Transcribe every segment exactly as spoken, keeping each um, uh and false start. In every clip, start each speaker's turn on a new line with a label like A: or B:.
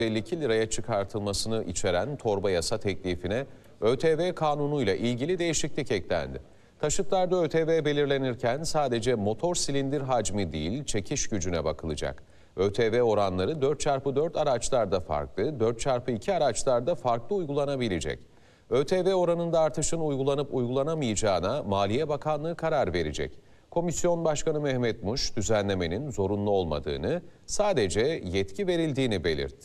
A: elli iki liraya çıkartılmasını içeren torba yasa teklifine ÖTV kanunuyla ilgili değişiklik eklendi. Taşıtlarda ÖTV belirlenirken sadece motor silindir hacmi değil, çekiş gücüne bakılacak. ÖTV oranları dört çarpı dört araçlarda farklı, dört çarpı iki araçlarda farklı uygulanabilecek. ÖTV oranında artışın uygulanıp uygulanamayacağına Maliye Bakanlığı karar verecek. Komisyon Başkanı Mehmet Muş, düzenlemenin zorunlu olmadığını, sadece yetki verildiğini belirtti.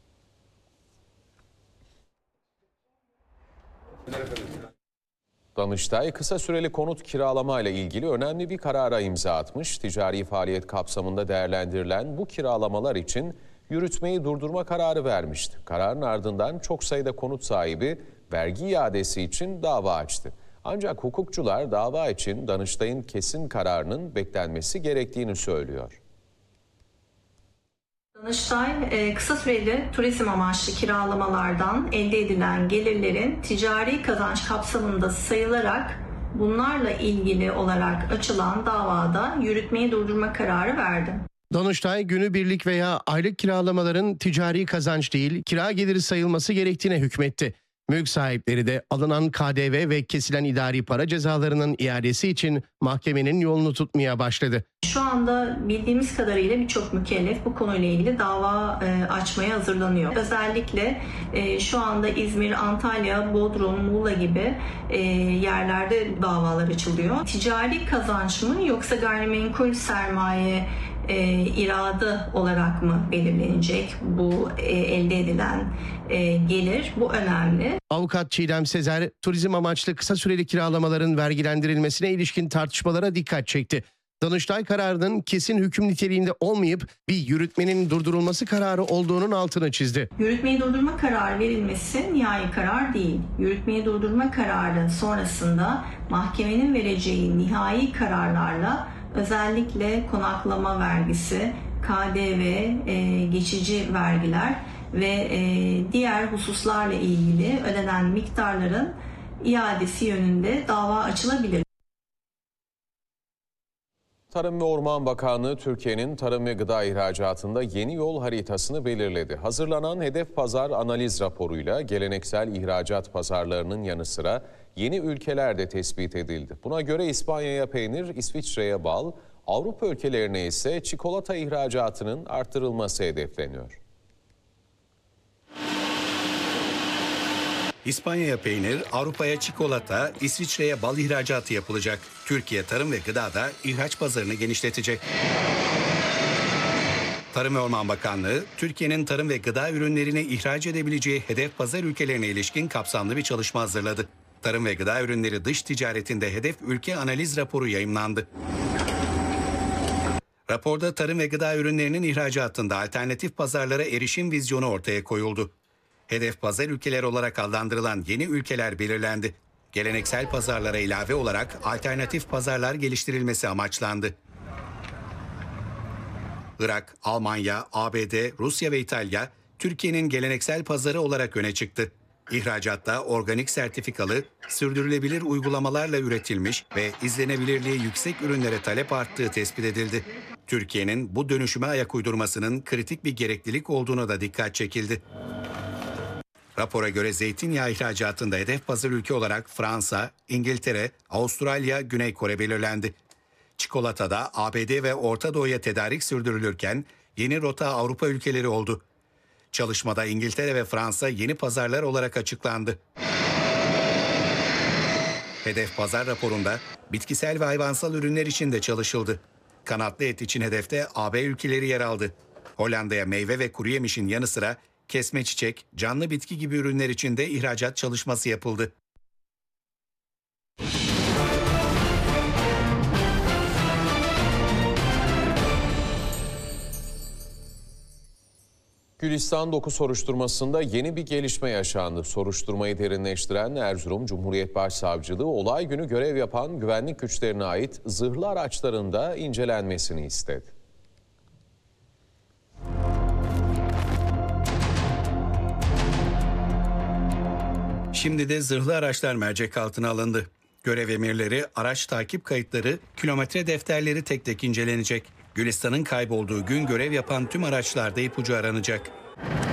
A: Danıştay, kısa süreli konut kiralama ile ilgili önemli bir karara imza atmış. Ticari faaliyet kapsamında değerlendirilen bu kiralamalar için yürütmeyi durdurma kararı vermişti. Kararın ardından çok sayıda konut sahibi vergi iadesi için dava açtı. Ancak hukukçular dava için Danıştay'ın kesin kararının beklenmesi gerektiğini söylüyor.
B: Danıştay, kısa süreli turizm amaçlı kiralamalardan elde edilen gelirlerin ticari kazanç kapsamında sayılarak bunlarla ilgili olarak açılan davada yürütmeyi durdurma kararı verdi.
C: Danıştay, günübirlik veya aylık kiralamaların ticari kazanç değil, kira geliri sayılması gerektiğine hükmetti. Mülk sahipleri de alınan K D V ve kesilen idari para cezalarının iadesi için mahkemenin yolunu tutmaya başladı.
B: Şu anda bildiğimiz kadarıyla birçok mükellef bu konuyla ilgili dava e, açmaya hazırlanıyor. Özellikle e, şu anda İzmir, Antalya, Bodrum, Muğla gibi e, yerlerde davalar açılıyor. Ticari kazanç mı yoksa gayrimenkul sermaye e, iradı olarak mı belirlenecek bu e, elde edilen e, gelir? Bu önemli.
C: Avukat Çiğdem Sezer, turizm amaçlı kısa süreli kiralamaların vergilendirilmesine ilişkin tartışmalara dikkat çekti. Danıştay kararının kesin hüküm niteliğinde olmayıp bir yürütmenin durdurulması kararı olduğunun altını çizdi.
B: Yürütmeyi durdurma kararı verilmesi nihai karar değil. Yürütmeyi durdurma kararı sonrasında mahkemenin vereceği nihai kararlarla özellikle konaklama vergisi, K D V, e, geçici vergiler ve e, diğer hususlarla ilgili ödenen miktarların iadesi yönünde dava açılabilir.
A: Tarım ve Orman Bakanlığı, Türkiye'nin tarım ve gıda ihracatında yeni yol haritasını belirledi. Hazırlanan hedef pazar analiz raporuyla geleneksel ihracat pazarlarının yanı sıra yeni ülkeler de tespit edildi. Buna göre İspanya'ya peynir, İsviçre'ye bal, Avrupa ülkelerine ise çikolata ihracatının artırılması hedefleniyor.
D: İspanya'ya peynir, Avrupa'ya çikolata, İsviçre'ye bal ihracatı yapılacak. Türkiye Tarım ve Gıda'da ihraç pazarını genişletecek. Tarım ve Orman Bakanlığı, Türkiye'nin tarım ve gıda ürünlerini ihraç edebileceği hedef pazar ülkelerine ilişkin kapsamlı bir çalışma hazırladı. Tarım ve gıda ürünleri dış ticaretinde hedef ülke analiz raporu yayımlandı. Raporda tarım ve gıda ürünlerinin ihracatında alternatif pazarlara erişim vizyonu ortaya koyuldu. Hedef pazar ülkeler olarak adlandırılan yeni ülkeler belirlendi. Geleneksel pazarlara ilave olarak alternatif pazarlar geliştirilmesi amaçlandı. Irak, Almanya, A B D, Rusya ve İtalya, Türkiye'nin geleneksel pazarı olarak öne çıktı. İhracatta organik sertifikalı, sürdürülebilir uygulamalarla üretilmiş ve izlenebilirliği yüksek ürünlere talep arttığı tespit edildi. Türkiye'nin bu dönüşüme ayak uydurmasının kritik bir gereklilik olduğuna da dikkat çekildi. Rapora göre zeytinyağı ihracatında hedef pazar ülke olarak Fransa, İngiltere, Avustralya, Güney Kore belirlendi. Çikolatada A B D ve Orta Doğu'ya tedarik sürdürülürken yeni rota Avrupa ülkeleri oldu. Çalışmada İngiltere ve Fransa yeni pazarlar olarak açıklandı. Hedef pazar raporunda bitkisel ve hayvansal ürünler için de çalışıldı. Kanatlı et için hedefte A B ülkeleri yer aldı. Hollanda'ya meyve ve kuru yemişin yanı sıra kesme çiçek, canlı bitki gibi ürünler için de ihracat çalışması yapıldı.
A: Gülistan Doku soruşturmasında yeni bir gelişme yaşandı. Soruşturmayı derinleştiren Erzurum Cumhuriyet Başsavcılığı olay günü görev yapan güvenlik güçlerine ait zırhlı araçların da incelenmesini istedi.
D: Şimdi de zırhlı araçlar mercek altına alındı. Görev emirleri, araç takip kayıtları, kilometre defterleri tek tek incelenecek. Gülistan'ın kaybolduğu gün görev yapan tüm araçlarda ipucu aranacak.